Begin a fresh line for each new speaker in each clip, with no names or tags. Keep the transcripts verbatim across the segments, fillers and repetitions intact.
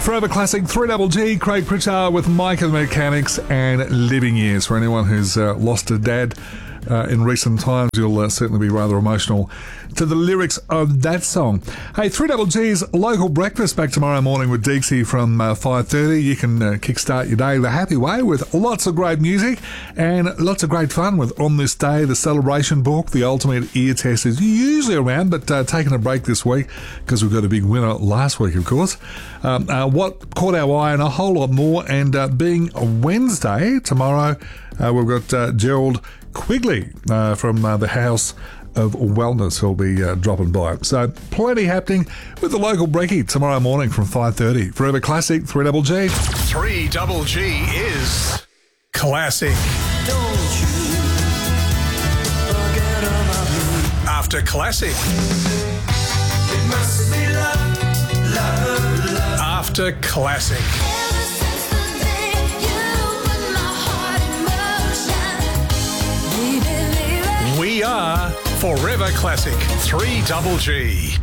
Forever Classic, three Double G, Craig Pritchard with Mike and the Mechanics and Living Years. For anyone who's uh, lost a dad uh, in recent times, you'll uh, certainly be rather emotional to the lyrics of that song. Hey, three Double G's local breakfast back tomorrow morning with Deeksy from uh, five thirty. You can uh, kickstart your day the happy way with lots of great music and lots of great fun with On This Day, the celebration book, the ultimate ear test is usually around, but uh, taking a break this week because we've got a big winner last week, of course. Um, uh, what caught our eye and a whole lot more, and uh, being a Wednesday tomorrow, uh, we've got uh, Gerald Quigley uh, from uh, the House of Wellness who'll be uh, dropping by. So plenty happening with the local brekkie tomorrow morning from five thirty. Forever Classic, three Double G.
three Double G is classic.
Don't you forget about me.
After classic.
It must be love, love, love.
After classic.
Ever since the day you put my heart in motion, baby, baby.
We are Forever Classic, three Double G.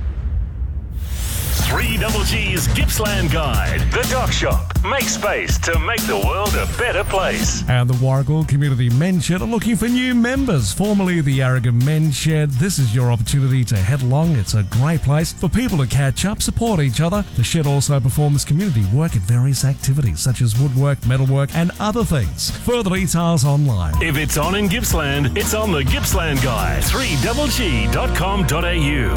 three Double G's Gippsland Guide. The Dock Shop. Make space to make the world a better place.
And the Warragul Community Men's Shed are looking for new members. Formerly the Yarragon Men's Shed, this is your opportunity to head along. It's a great place for people to catch up, support each other. The shed also performs community work at various activities such as woodwork, metalwork and other things. Further details online.
If it's on in Gippsland, it's on the Gippsland Guide. three double g dot com dot a u.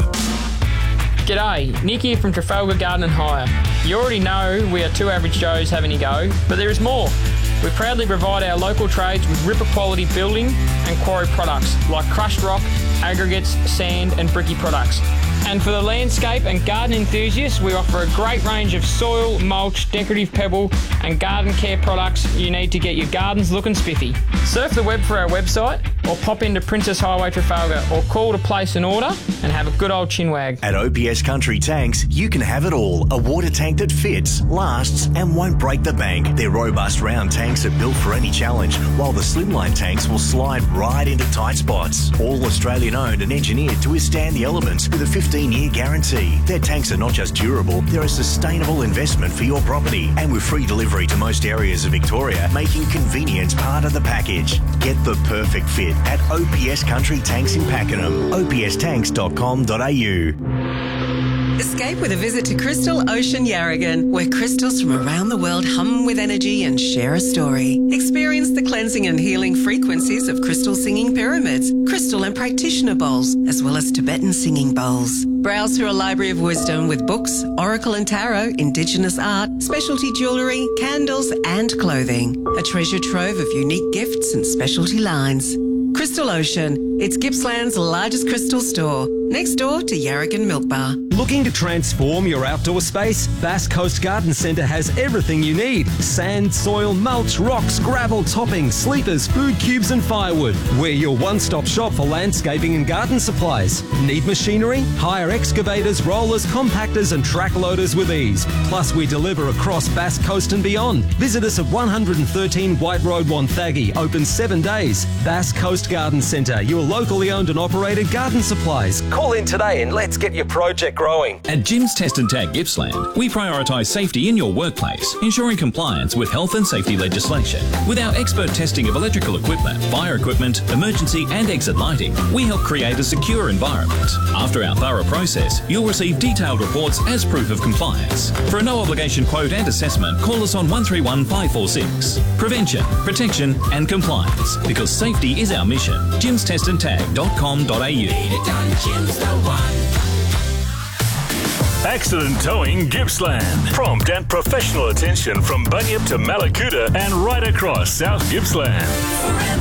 G'day, Nick here from Trafalgar Garden and Hire. You already know we are two average Joes having a go, but there is more. We proudly provide our local trades with Ripper quality building and quarry products like crushed rock, aggregates, sand and bricky products. And for the landscape and garden enthusiasts, we offer a great range of soil, mulch, decorative pebble and garden care products you need to get your gardens looking spiffy. Surf the web for our website or pop into Princess Highway Trafalgar or call to place an order and have a good old chinwag.
At O P S Country Tanks, you can have it all. A water tank that fits, lasts and won't break the bank. Their robust round tanks are built for any challenge, while the slimline tanks will slide right into tight spots. All Australian owned and engineered to withstand the elements with a fifteen year guarantee. Their tanks are not just durable, they're a sustainable investment for your property. And with free delivery to most areas of Victoria, making convenience part of the package. Get the perfect fit at O P S Country Tanks in Pakenham. o p s tanks dot com dot a u.
Escape with a visit to Crystal Ocean Yarragon, where crystals from around the world hum with energy and share a story. Experience the cleansing and healing frequencies of crystal singing pyramids, crystal and practitioner bowls, as well as Tibetan singing bowls. Browse through a library of wisdom with books, oracle and tarot, indigenous art, specialty jewellery, candles and clothing. A treasure trove of unique gifts and specialty lines. Crystal Ocean. It's Gippsland's largest crystal store, next door to Yarragon Milk Bar.
Looking to transform your outdoor space? Bass Coast Garden Centre has everything you need. Sand, soil, mulch, rocks, gravel, topping, sleepers, food cubes and firewood. We're your one-stop shop for landscaping and garden supplies. Need machinery? Hire excavators, rollers, compactors and track loaders with ease. Plus we deliver across Bass Coast and beyond. Visit us at one thirteen White Road, Wonthaggi. Open seven days. Bass Coast Garden Centre, your locally owned and operated garden supplies. Call in today and let's get your project growing.
At Jim's Test and Tag Gippsland, we prioritise safety in your workplace, ensuring compliance with health and safety legislation. With our expert testing of electrical equipment, fire equipment, emergency and exit lighting, we help create a secure environment. After our thorough process, you'll receive detailed reports as proof of compliance. For a no-obligation quote and assessment, call us on one three one five four six. Prevention, protection and compliance, because safety is our mission. jims test and tag dot com dot a u.
Accident Towing Gippsland. Prompt and professional attention from Bunyip to Malakuta and right across South Gippsland.